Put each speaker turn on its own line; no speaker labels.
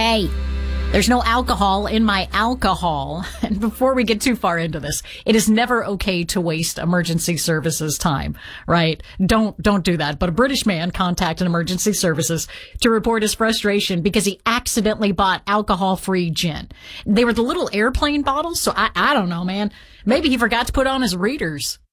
Hey, there's no alcohol in my alcohol. And before we get too far into this, it is never okay to waste emergency services time, right? Don't do that. But a British man contacted emergency services to report his frustration because he accidentally bought alcohol-free gin. They were the little airplane bottles, so I don't know, man. Maybe he forgot to put on his readers.